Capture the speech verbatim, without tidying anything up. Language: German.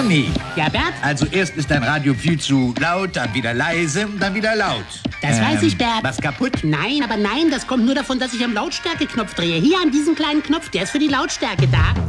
Ernie, Ja, Bert? also erst ist dein Radio viel zu laut, dann wieder leise und dann wieder laut. Das weiß ich, Bert. Was kaputt? Nein, aber nein, das kommt nur davon, dass ich am Lautstärkeknopf drehe. Hier an diesem kleinen Knopf, der ist für die Lautstärke da.